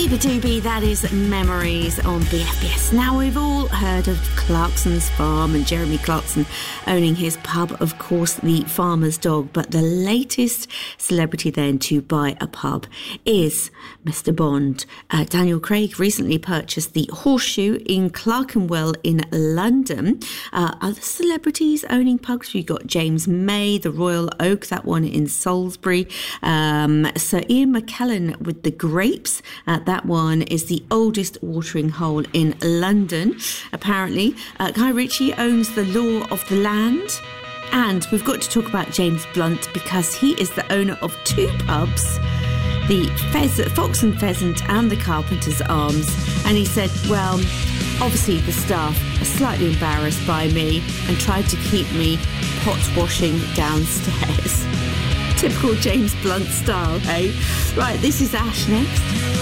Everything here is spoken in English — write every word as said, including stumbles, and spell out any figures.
Beaver Doobie, that is Memories on B F B S. Now, we've all heard of Clarkson's Farm and Jeremy Clarkson owning his pub, of course, the Farmer's Dog. But the latest celebrity then to buy a pub is Mister Bond. Uh, Daniel Craig recently purchased the Horseshoe in Clerkenwell in London. Uh, other celebrities owning pubs, we've got James May, the Royal Oak, that one in Salisbury. Um, Sir Ian McKellen with the Grapes. Uh, that one is the oldest watering hole in London, apparently. Uh, Guy Ritchie owns the Law of the Land. And we've got to talk about James Blunt because he is the owner of two pubs, the Pheas- Fox and Pheasant and the Carpenter's Arms. And he said, well, obviously the staff are slightly embarrassed by me and tried to keep me pot washing downstairs. Typical James Blunt style, eh? Right, this is Ash next.